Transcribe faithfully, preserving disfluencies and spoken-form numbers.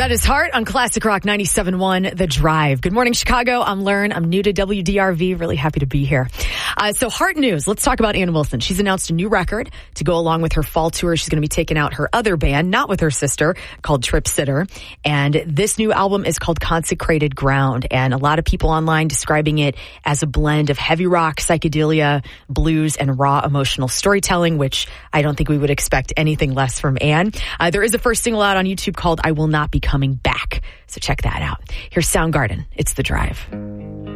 That is Heart on Classic Rock ninety-seven point one, The Drive. Good morning, Chicago. I'm Learn. I'm new to W D R V. Really happy to be here. Uh, so Heart news. Let's talk about Ann Wilson. She's announced a new record to go along with her fall tour. She's going to be taking out her other band, not with her sister, called Trip Sitter. And this new album is called Consecrated Ground. And a lot of people online describing it as a blend of heavy rock, psychedelia, blues, and raw emotional storytelling, which I don't think we would expect anything less from Ann. Uh, there is a first single out on YouTube called I Will Not Be Coming Back. So check that out. Here's Soundgarden. It's The Drive.